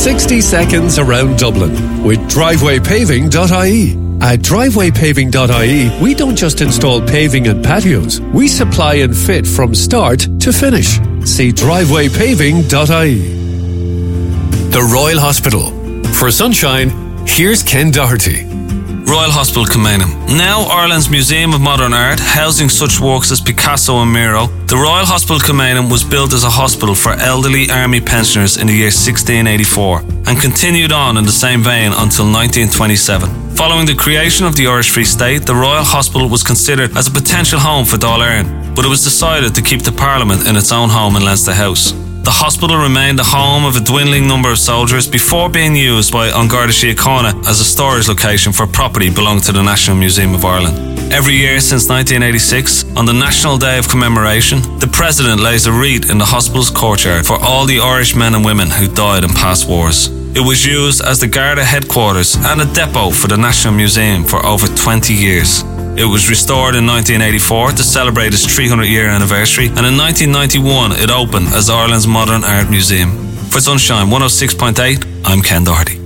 60 seconds around Dublin with drivewaypaving.ie. At drivewaypaving.ie, we don't just install paving and patios. We supply and fit from start to finish. See drivewaypaving.ie. The Royal Hospital. For sunshine, here's Ken Doherty. Royal Hospital Kilmainham. Now Ireland's Museum of Modern Art, housing such works as Picasso and Miro, the Royal Hospital Kilmainham was built as a hospital for elderly army pensioners in the year 1684 and continued on in the same vein until 1927. Following the creation of the Irish Free State, the Royal Hospital was considered as a potential home for Dáil Éireann, but it was decided to keep the Parliament in its own home in Leinster House. The hospital remained the home of a dwindling number of soldiers before being used by An Garda Síochána as a storage location for property belonging to the National Museum of Ireland. Every year since 1986, on the National Day of Commemoration, the President lays a wreath in the hospital's courtyard for all the Irish men and women who died in past wars. It was used as the Garda headquarters and a depot for the National Museum for over 20 years. It was restored in 1984 to celebrate its 300-year anniversary, and in 1991 it opened as Ireland's Modern Art Museum. For Sunshine 106.8, I'm Ken Doherty.